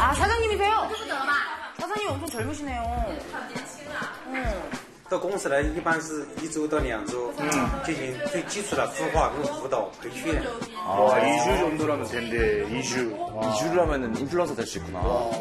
아, 사장님이세요? 사장님 엄청 젊으시네요. 到公司来一般是1周到2周，进行最基础的孵化跟辅导培训。 2주 정도라면 된대. 2주. 2주를 하면은 인플루언서 될 수 있구나.